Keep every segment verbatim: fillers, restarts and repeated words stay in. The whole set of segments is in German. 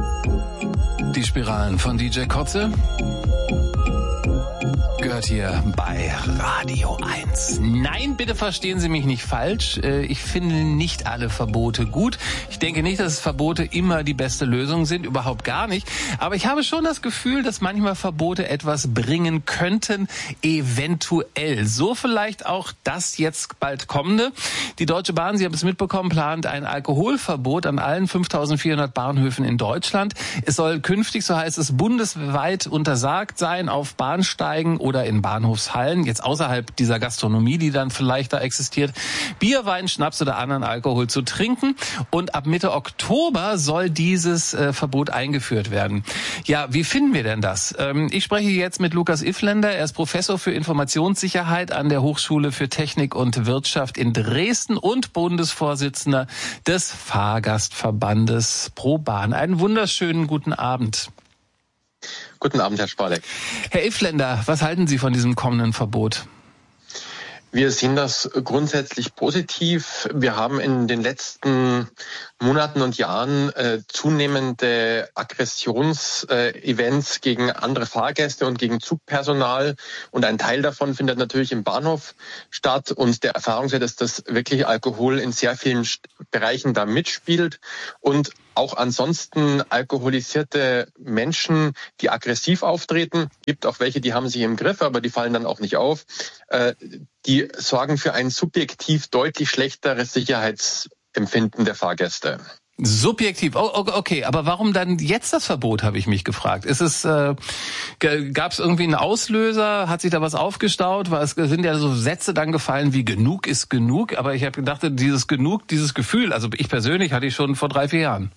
Die Spiralen von D J Kotze gehört hier bei Radio eins. Nein, bitte verstehen Sie mich nicht falsch. Ich finde nicht alle Verbote gut. Ich denke nicht, dass Verbote immer die beste Lösung sind, überhaupt gar nicht. Aber ich habe schon das Gefühl, dass manchmal Verbote etwas bringen könnten, eventuell. So vielleicht auch das jetzt bald kommende. Die Deutsche Bahn, Sie haben es mitbekommen, plant ein Alkoholverbot an allen fünftausendvierhundert Bahnhöfen in Deutschland. Es soll künftig, so heißt es, bundesweit untersagt sein, auf Bahnsteigen oder in Bahnhofshallen, jetzt außerhalb dieser Gastronomie, die dann vielleicht da existiert, Bier, Wein, Schnaps oder anderen Alkohol zu trinken. Und ab Mitte Oktober soll dieses äh, Verbot eingeführt werden. Ja, wie finden wir denn das? Ähm, ich spreche jetzt mit Lukas Iffländer. Er ist Professor für Informationssicherheit an der Hochschule für Technik und Wirtschaft in Dresden und Bundesvorsitzender des Fahrgastverbandes ProBahn. Einen wunderschönen guten Abend. Guten Abend, Herr Spalek. Herr Iffländer, was halten Sie von diesem kommenden Verbot? Wir sehen das grundsätzlich positiv. Wir haben in den letzten Monaten und Jahren äh, zunehmende Aggressionsevents äh, gegen andere Fahrgäste und gegen Zugpersonal. Und ein Teil davon findet natürlich im Bahnhof statt. Und der Erfahrungswert ist, dass wirklich Alkohol in sehr vielen Bereichen da mitspielt. Und auch ansonsten alkoholisierte Menschen, die aggressiv auftreten, gibt auch welche, die haben sich im Griff, aber die fallen dann auch nicht auf. Äh, die sorgen für ein subjektiv deutlich schlechteres Sicherheitsempfinden der Fahrgäste. Subjektiv, oh, okay, aber warum dann jetzt das Verbot, habe ich mich gefragt. Ist es, äh, gab es irgendwie einen Auslöser, hat sich da was aufgestaut? Weil es sind ja so Sätze dann gefallen wie genug ist genug, aber ich habe gedacht, dieses genug, dieses Gefühl, also ich persönlich hatte ich schon vor drei, vier Jahren.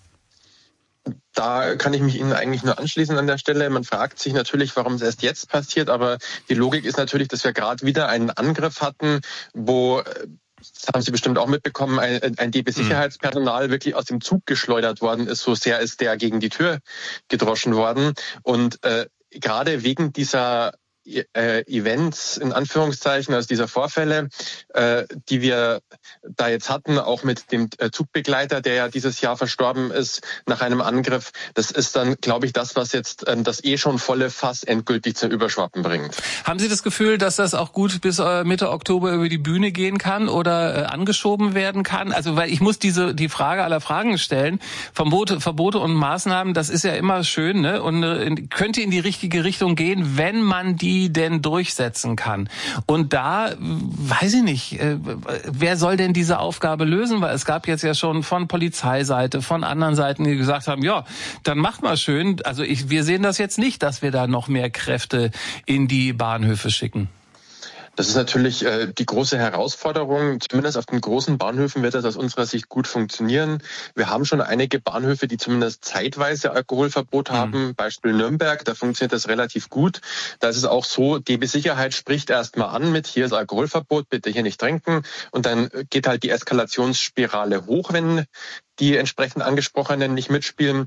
Da kann ich mich Ihnen eigentlich nur anschließen an der Stelle. Man fragt sich natürlich, warum es erst jetzt passiert, aber die Logik ist natürlich, dass wir gerade wieder einen Angriff hatten, wo, das haben Sie bestimmt auch mitbekommen, ein, ein D B-Sicherheitspersonal wirklich aus dem Zug geschleudert worden ist, so sehr ist der gegen die Tür gedroschen worden. Und äh, gerade wegen dieser Äh, Events, in Anführungszeichen, also dieser Vorfälle, äh, die wir da jetzt hatten, auch mit dem äh, Zugbegleiter, der ja dieses Jahr verstorben ist nach einem Angriff, das ist dann, glaube ich, das, was jetzt äh, das eh schon volle Fass endgültig zum Überschwappen bringt. Haben Sie das Gefühl, dass das auch gut bis äh, Mitte Oktober über die Bühne gehen kann oder äh, angeschoben werden kann? Also, weil ich muss diese die Frage aller Fragen stellen. Verbote, Verbote und Maßnahmen, das ist ja immer schön, ne? Und äh, könnte in die richtige Richtung gehen, wenn man die denn durchsetzen kann. Und da, weiß ich nicht, wer soll denn diese Aufgabe lösen? Weil es gab jetzt ja schon von Polizeiseite, von anderen Seiten, die gesagt haben, ja, dann macht mal schön. Also ich, wir sehen das jetzt nicht, dass wir da noch mehr Kräfte in die Bahnhöfe schicken. Das ist natürlich äh, die große Herausforderung. Zumindest auf den großen Bahnhöfen wird das aus unserer Sicht gut funktionieren. Wir haben schon einige Bahnhöfe, die zumindest zeitweise Alkoholverbot mhm. haben. Beispiel Nürnberg, da funktioniert das relativ gut. Da ist es auch so, D B-Sicherheit spricht erstmal an mit, hier ist Alkoholverbot, bitte hier nicht trinken. Und dann geht halt die Eskalationsspirale hoch, wenn die entsprechend Angesprochenen nicht mitspielen.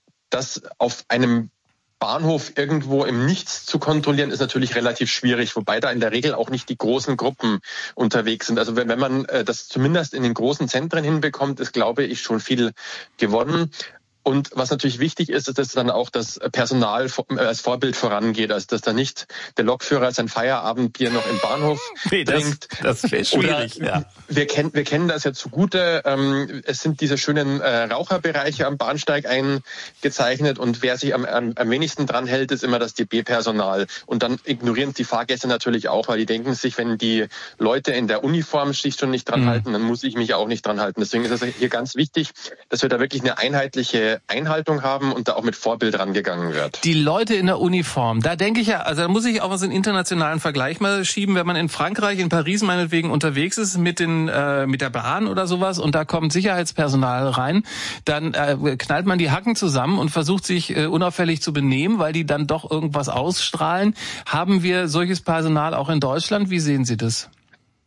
Das auf einem Bahnhof irgendwo im Nichts zu kontrollieren, ist natürlich relativ schwierig, wobei da in der Regel auch nicht die großen Gruppen unterwegs sind. Also wenn, wenn man das zumindest in den großen Zentren hinbekommt, ist, glaube ich, schon viel gewonnen. Und was natürlich wichtig ist, ist, dass dann auch das Personal als Vorbild vorangeht, also dass da nicht der Lokführer sein Feierabendbier noch im Bahnhof nee, trinkt. Das, das wäre schwierig. Oder ja. wir kennen wir kennen das ja zugute. Ähm, es sind diese schönen äh, Raucherbereiche am Bahnsteig eingezeichnet und wer sich am, am, am wenigsten dran hält, ist immer das D B-Personal. Und dann ignorieren die Fahrgäste natürlich auch, weil die denken sich, wenn die Leute in der Uniform sich schon nicht dran mhm. halten, dann muss ich mich auch nicht dran halten. Deswegen ist es hier ganz wichtig, dass wir da wirklich eine einheitliche Einhaltung haben und da auch mit Vorbild rangegangen wird. Die Leute in der Uniform, da denke ich ja, also da muss ich auch was in internationalen Vergleich mal schieben, wenn man in Frankreich, in Paris meinetwegen unterwegs ist mit den äh, mit der Bahn oder sowas und da kommt Sicherheitspersonal rein, dann äh, knallt man die Hacken zusammen und versucht sich äh, unauffällig zu benehmen, weil die dann doch irgendwas ausstrahlen. Haben wir solches Personal auch in Deutschland? Wie sehen Sie das?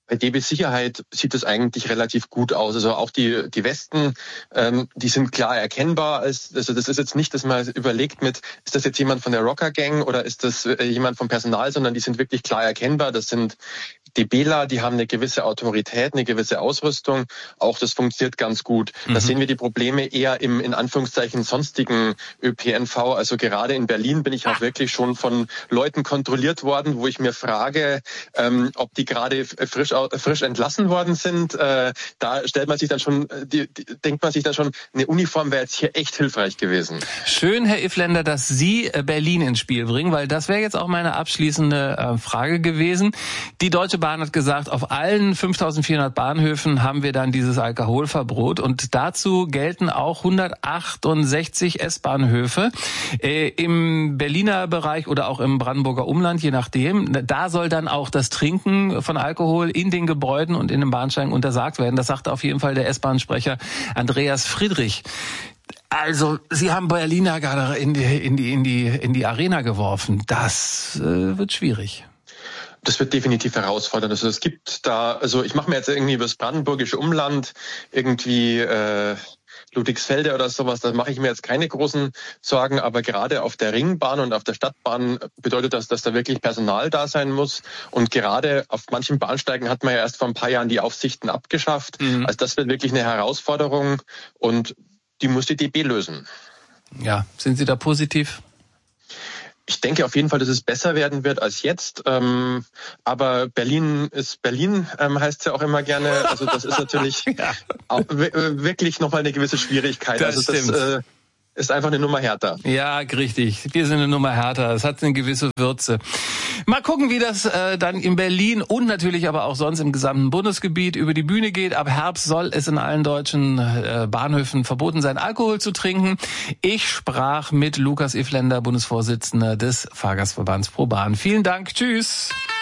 Bei D B-Sicherheit sieht es eigentlich relativ gut aus. Also auch die die Westen, ähm, die sind klar erkennbar. Als, also das ist jetzt nicht, dass man überlegt mit, ist das jetzt jemand von der Rocker Gang oder ist das äh, jemand vom Personal, sondern die sind wirklich klar erkennbar. Das sind DBler, die haben eine gewisse Autorität, eine gewisse Ausrüstung. Auch das funktioniert ganz gut. Mhm. Da sehen wir die Probleme eher im in Anführungszeichen sonstigen Ö P N V. Also gerade in Berlin bin ich auch wirklich schon von Leuten kontrolliert worden, wo ich mir frage, ähm, ob die gerade frisch frisch entlassen worden sind. Äh, da stellt man sich dann schon, die, die, denkt man sich dann schon, eine Uniform wäre jetzt hier echt hilfreich gewesen. Schön, Herr Iffländer, dass Sie Berlin ins Spiel bringen, weil das wäre jetzt auch meine abschließende äh, Frage gewesen. Die Deutsche Bahn hat gesagt, auf allen fünftausendvierhundert Bahnhöfen haben wir dann dieses Alkoholverbot und dazu gelten auch hundertachtundsechzig S-Bahnhöfe äh, im Berliner Bereich oder auch im Brandenburger Umland, je nachdem. Da soll dann auch das Trinken von Alkohol in den Gebäuden und in den Bahnsteigen untersagt werden. Das sagte auf jeden Fall der S-Bahn-Sprecher Andreas Friedrich. Also, Sie haben Berliner gerade in die, in die, in die, in die Arena geworfen. Das äh, wird schwierig. Das wird definitiv herausfordernd. Also es gibt da, also ich mache mir jetzt irgendwie über das brandenburgische Umland irgendwie äh, Ludwigsfelde oder sowas, da mache ich mir jetzt keine großen Sorgen, aber gerade auf der Ringbahn und auf der Stadtbahn bedeutet das, dass da wirklich Personal da sein muss und gerade auf manchen Bahnsteigen hat man ja erst vor ein paar Jahren die Aufsichten abgeschafft. Mhm. Also das wird wirklich eine Herausforderung und die muss die D B lösen. Ja, sind Sie da positiv? Ich denke auf jeden Fall, dass es besser werden wird als jetzt. Ähm, aber Berlin ist Berlin, ähm, heißt es ja auch immer gerne. Also das ist natürlich ja. auch wirklich nochmal eine gewisse Schwierigkeit. Das also das stimmt. äh, ist einfach eine Nummer härter. Ja, richtig. Wir sind eine Nummer härter. Es hat eine gewisse Würze. Mal gucken, wie das äh, dann in Berlin und natürlich aber auch sonst im gesamten Bundesgebiet über die Bühne geht. Ab Herbst soll es in allen deutschen äh, Bahnhöfen verboten sein, Alkohol zu trinken. Ich sprach mit Lukas Iffländer, Bundesvorsitzender des Fahrgastverbands ProBahn. Vielen Dank. Tschüss.